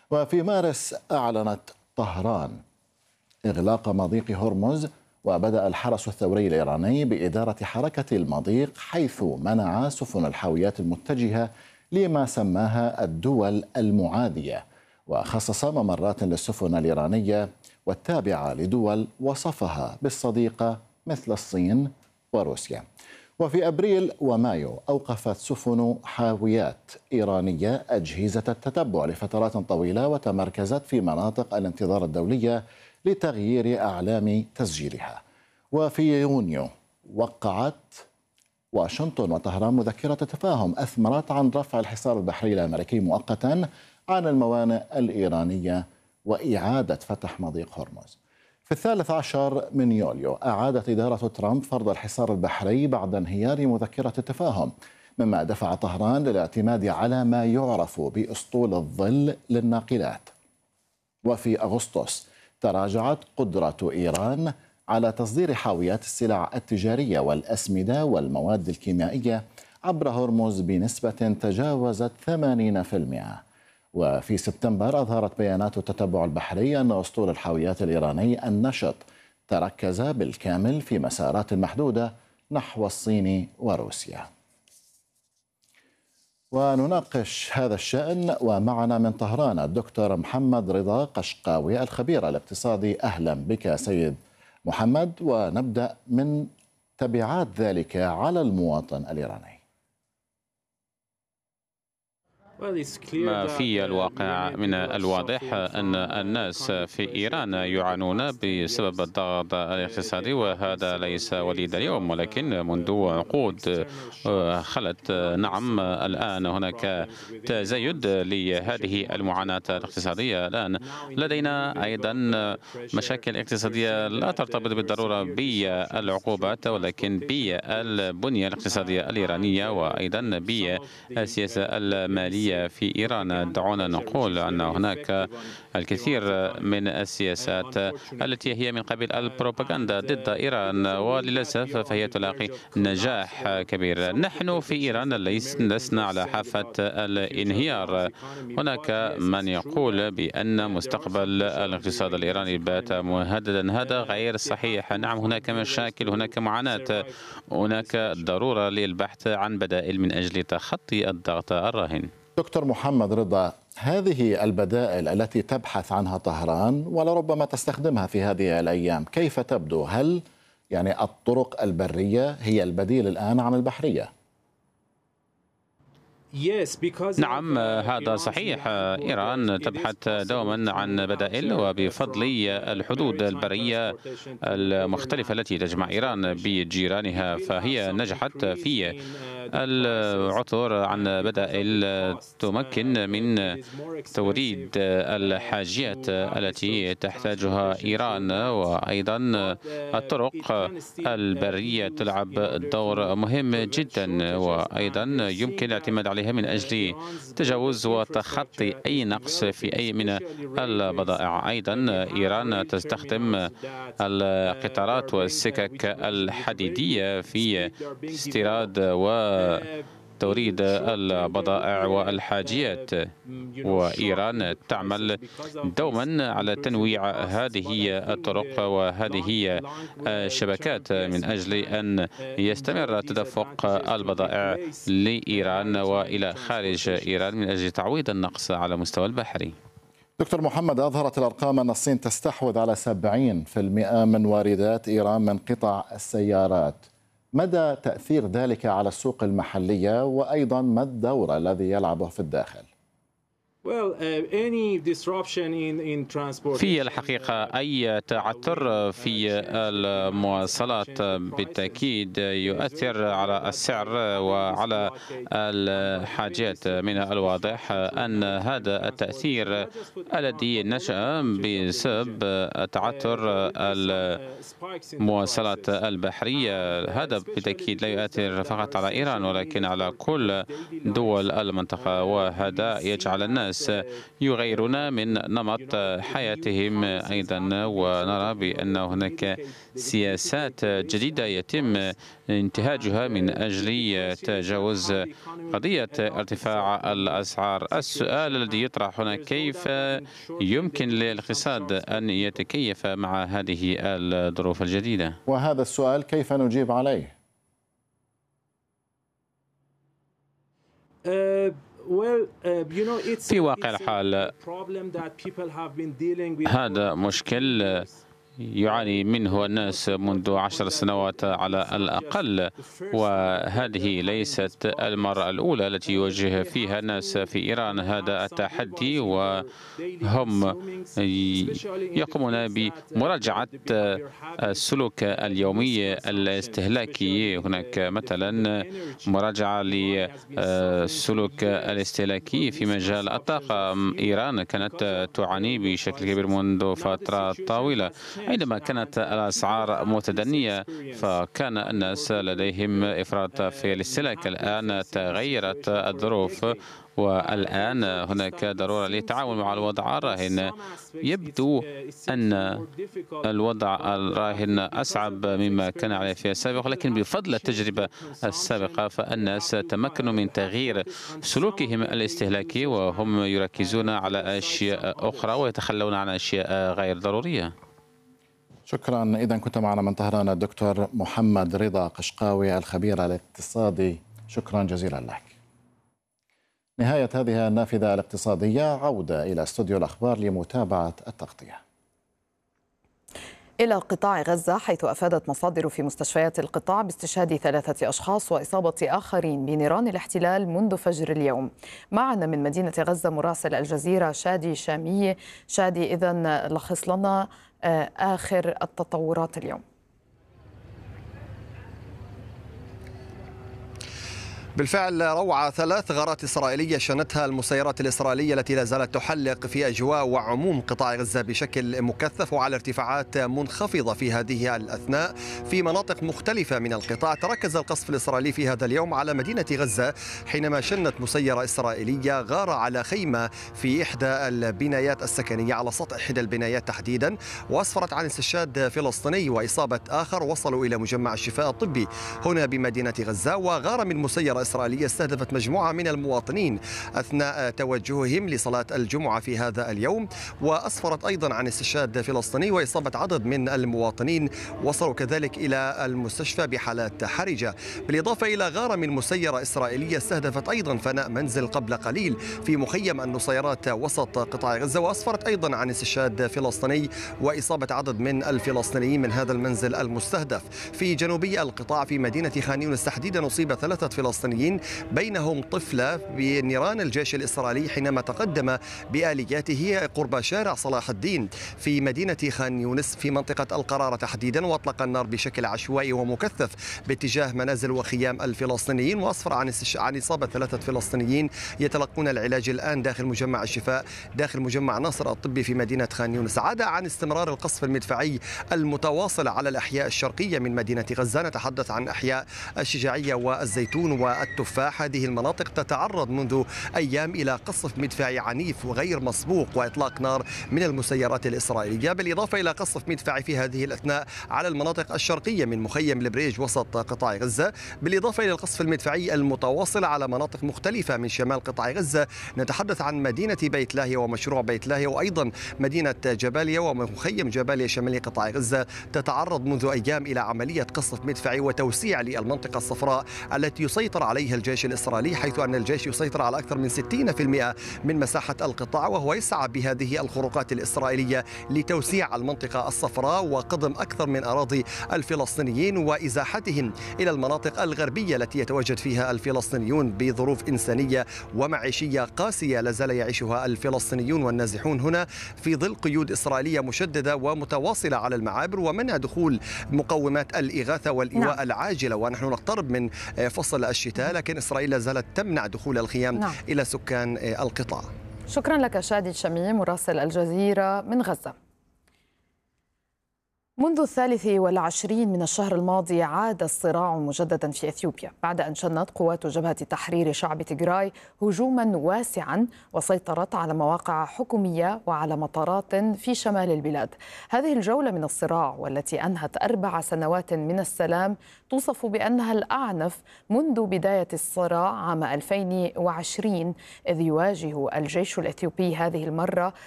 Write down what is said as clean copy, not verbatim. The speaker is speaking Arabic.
وفي مارس أعلنت طهران إغلاق مضيق هرمز، وبدأ الحرس الثوري الإيراني بإدارة حركة المضيق، حيث منع سفن الحاويات المتجهة لما سماها الدول المعادية، وخصص ممرات للسفن الإيرانية والتابعة لدول وصفها بالصديقة مثل الصين وروسيا. وفي أبريل ومايو أوقفت سفن حاويات إيرانية أجهزة التتبع لفترات طويلة، وتمركزت في مناطق الانتظار الدولية لتغيير أعلام تسجيلها. وفي يونيو وقعت واشنطن وطهران مذكرة تفاهم أثمرت عن رفع الحصار البحري الأمريكي مؤقتا عن الموانئ الإيرانية وإعادة فتح مضيق هرمز. في 13 من يوليو أعادت إدارة ترامب فرض الحصار البحري بعد انهيار مذكرة التفاهم، مما دفع طهران للاعتماد على ما يعرف بأسطول الظل للناقلات. وفي أغسطس تراجعت قدرة إيران على تصدير حاويات السلع التجارية والأسمدة والمواد الكيميائية عبر هرمز بنسبة تجاوزت 80%. وفي سبتمبر أظهرت بيانات التتبع البحري أن أسطول الحاويات الإيراني النشط تركز بالكامل في مسارات محدودة نحو الصين وروسيا. ونناقش هذا الشأن ومعنا من طهران الدكتور محمد رضا قشقاوي الخبير الاقتصادي. أهلا بك سيد محمد، ونبدأ من تبعات ذلك على المواطن الإيراني. ما في الواقع من الواضح أن الناس في إيران يعانون بسبب الضغط الاقتصادي، وهذا ليس وليد اليوم ولكن منذ عقود خلت. نعم، الآن هناك تزايد لهذه المعاناة الاقتصادية. الآن لدينا أيضا مشاكل اقتصادية لا ترتبط بالضرورة بالعقوبات، ولكن بالبنية الاقتصادية الإيرانية وأيضا بالسياسة المالية في إيران. دعونا نقول أن هناك الكثير من السياسات التي هي من قبيل البروباغندا ضد إيران، وللأسف فهي تلاقي نجاح كبير. نحن في إيران لسنا على حافة الانهيار. هناك من يقول بأن مستقبل الاقتصاد الإيراني بات مهددا. هذا غير صحيح. نعم، هناك مشاكل، هناك معاناة، هناك ضرورة للبحث عن بدائل من أجل تخطي الضغط الراهن. دكتور محمد رضا، هذه البدائل التي تبحث عنها طهران ولربما تستخدمها في هذه الأيام كيف تبدو؟ هل يعني الطرق البرية هي البديل الآن عن البحرية؟ نعم، هذا صحيح. إيران تبحث دوما عن بدائل، وبفضل الحدود البرية المختلفة التي تجمع إيران بجيرانها فهي نجحت في العثور عن بدائل تمكن من توريد الحاجيات التي تحتاجها إيران. وأيضا الطرق البرية تلعب دور مهم جدا، وأيضا يمكن الاعتماد عليها من أجل تجاوز وتخطي أي نقص في أي من البضائع. أيضا إيران تستخدم القطارات والسكك الحديدية في استيراد وتوريد البضائع والحاجيات، وإيران تعمل دوما على تنويع هذه الطرق وهذه الشبكات من أجل أن يستمر تدفق البضائع لإيران وإلى خارج إيران من أجل تعويض النقص على مستوى البحري. دكتور محمد، أظهرت الأرقام أن الصين تستحوذ على 70% من واردات إيران من قطع السيارات. مدى تأثير ذلك على السوق المحلية، وأيضا ما الدور الذي يلعبه في الداخل؟ في الحقيقة أي تعثر في المواصلات بالتأكيد يؤثر على السعر وعلى الحاجات. من الواضح أن هذا التأثير الذي نشأ بسبب تعثر المواصلات البحرية هذا بالتأكيد لا يؤثر فقط على إيران ولكن على كل دول المنطقة، وهذا يجعل الناس الناس يغيرون من نمط حياتهم أيضا، ونرى بأن هناك سياسات جديدة يتم انتهاجها من أجل تجاوز قضية ارتفاع الأسعار. السؤال الذي يطرح هنا: كيف يمكن للاقتصاد أن يتكيف مع هذه الظروف الجديدة؟ وهذا السؤال كيف نجيب عليه؟ في واقع الحال هذا مشكل يعاني منه الناس منذ 10 سنوات على الأقل، وهذه ليست المرة الأولى التي يواجه فيها الناس في إيران هذا التحدي، وهم يقومون بمراجعة السلوك اليومي الاستهلاكي. هناك مثلا مراجعة للسلوك الاستهلاكي في مجال الطاقة. إيران كانت تعاني بشكل كبير منذ فترة طويلة. عندما كانت الأسعار متدنية فكان الناس لديهم إفراط في الاستهلاك. الآن تغيرت الظروف، والآن هناك ضرورة للتعامل مع الوضع الراهن. يبدو أن الوضع الراهن أصعب مما كان عليه في السابق، لكن بفضل التجربة السابقة فالناس تمكنوا من تغيير سلوكهم الاستهلاكي، وهم يركزون على أشياء أخرى ويتخلون عن أشياء غير ضرورية. شكرا. إذا كنت معنا من طهران الدكتور محمد رضا قشقاوي الخبير الاقتصادي، شكرا جزيلا لك. نهاية هذه النافذة الاقتصادية، عودة إلى استوديو الأخبار لمتابعة التغطية. إلى قطاع غزة، حيث أفادت مصادر في مستشفيات القطاع باستشهاد 3 أشخاص وإصابة آخرين بنيران الاحتلال منذ فجر اليوم. معنا من مدينة غزة مراسل الجزيرة شادي شامية. شادي، إذن لخص لنا آخر التطورات اليوم. بالفعل روعة 3 غارات إسرائيلية شنتها المسيرات الإسرائيلية التي لا زالت تحلق في أجواء وعموم قطاع غزة بشكل مكثف وعلى ارتفاعات منخفضة في هذه الأثناء في مناطق مختلفة من القطاع. تركز القصف الإسرائيلي في هذا اليوم على مدينة غزة حينما شنت مسيرة إسرائيلية غارة على خيمة في إحدى البنايات السكنية، على سطح إحدى البنايات تحديدا، وأسفرت عن استشهاد فلسطيني وإصابة آخر وصلوا إلى مجمع الشفاء الطبي هنا بمدينة غزة. وغارة من مسيرة إسرائيلية استهدفت مجموعة من المواطنين أثناء توجههم لصلاة الجمعة في هذا اليوم، وأسفرت أيضا عن استشهاد فلسطيني وإصابة عدد من المواطنين وصلوا كذلك إلى المستشفى بحالات حرجة. بالإضافة إلى غارة من مسيرة إسرائيلية استهدفت أيضا فناء منزل قبل قليل في مخيم النصيرات وسط قطاع غزة، وأسفرت أيضا عن استشهاد فلسطيني وإصابة عدد من الفلسطينيين من هذا المنزل المستهدف. في جنوبي القطاع في مدينة خان يونس تحديدا أصيب 3 فلسطينيين بينهم طفلة بنيران الجيش الإسرائيلي حينما تقدم بآلياته قرب شارع صلاح الدين في مدينة خان يونس في منطقة القرارة تحديدا، وأطلق النار بشكل عشوائي ومكثف باتجاه منازل وخيام الفلسطينيين، وأسفر عن إصابة 3 فلسطينيين يتلقون العلاج الآن داخل مجمع الشفاء داخل مجمع ناصر الطبي في مدينة خان يونس. عدا عن استمرار القصف المدفعي المتواصل على الأحياء الشرقية من مدينة غزة، نتحدث عن أحياء الشجاعية والزيتون والتفاح. هذه المناطق تتعرض منذ أيام إلى قصف مدفعي عنيف وغير مسبوق وإطلاق نار من المسيرات الإسرائيلية، بالإضافة إلى قصف مدفعي في هذه الأثناء على المناطق الشرقية من مخيم البريج وسط قطاع غزة، بالإضافة إلى القصف المدفعي المتواصل على مناطق مختلفة من شمال قطاع غزة. نتحدث عن مدينة بيت لاهيا ومشروع بيت لاهيا، وأيضا مدينة جباليا ومخيم جباليا شمالي قطاع غزة تتعرض منذ أيام إلى عملية قصف مدفعي وتوسيع للمنطقة الصفراء التي يسيطر عليها الجيش الإسرائيلي، حيث أن الجيش يسيطر على أكثر من 60% من مساحة القطاع، وهو يسعى بهذه الخروقات الإسرائيلية لتوسيع المنطقة الصفراء وقضم أكثر من أراضي الفلسطينيين وإزاحتهم إلى المناطق الغربية التي يتواجد فيها الفلسطينيون بظروف إنسانية ومعيشية قاسية لا زال يعيشها الفلسطينيون والنازحون هنا في ظل قيود إسرائيلية مشددة ومتواصلة على المعابر ومنع دخول مقومات الإغاثة والإيواء العاجلة. ونحن نقترب من فصل الشتاء، لكن إسرائيل لا زالت تمنع دخول الخيام إلى سكان القطاع. شكرا لك شادي الشامي مراسل الجزيرة من غزة. منذ 23 من الشهر الماضي عاد الصراع مجددا في إثيوبيا بعد أن شنت قوات جبهة تحرير شعب تيغراي هجوما واسعا وسيطرت على مواقع حكومية وعلى مطارات في شمال البلاد. هذه الجولة من الصراع والتي أنهت 4 سنوات من السلام توصف بأنها الأعنف منذ بداية الصراع عام 2020، إذ يواجه الجيش الإثيوبي هذه المرة